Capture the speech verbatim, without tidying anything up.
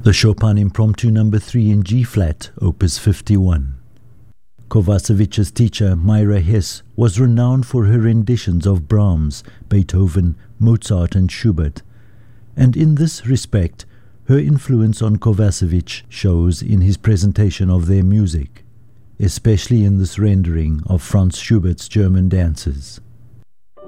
The Chopin Impromptu number three in G-flat, opus fifty-one. Kovacevic's teacher, Myra Hess, was renowned for her renditions of Brahms, Beethoven, Mozart and Schubert, and in this respect, her influence on Kovacevic shows in his presentation of their music, especially in this rendering of Franz Schubert's German dances.